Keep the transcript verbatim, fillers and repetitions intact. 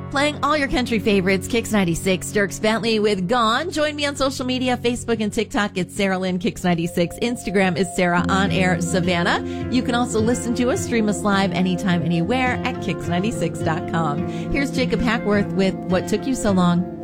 Playing all your country favorites, Kix ninety-six, Dierks Bentley with Gone. Join me on social media, Facebook and TikTok. It's Sarah Lynn Kix ninety-six. Instagram is Sarah On Air Savannah. You can also listen to us, stream us live anytime, anywhere at kix ninety-six dot com. Here's Jacob Hackworth with What Took You So Long.